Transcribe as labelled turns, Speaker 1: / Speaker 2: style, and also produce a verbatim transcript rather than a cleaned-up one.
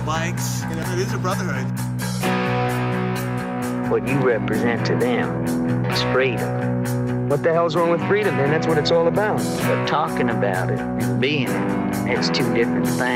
Speaker 1: bikes. You know, it is a brotherhood.
Speaker 2: What you represent to them is freedom. What the hell's wrong with freedom, man? That's what it's all about. But talking about it and being it, it's two different things.